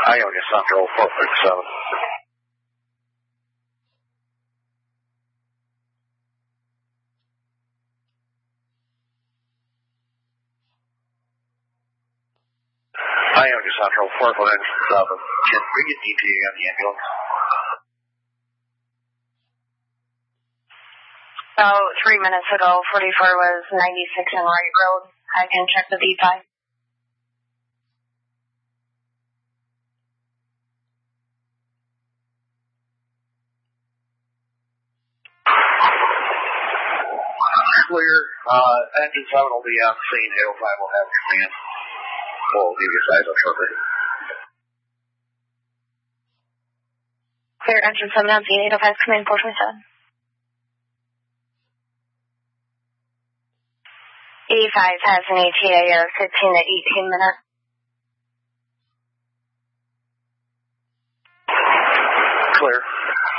Ionia Central 457. Ionia Central 457. Can bring a DTA on the ambulance? About 3 minutes ago, 44 was 96 in Wright Road. I can check the V5. Clear. Engine 7 will be on scene. 805 will have command. We'll give you a size up shortly. Clear, engine 7 on scene. 805 command 427. 85 has an ETA of 15 to 18 minutes. Clear.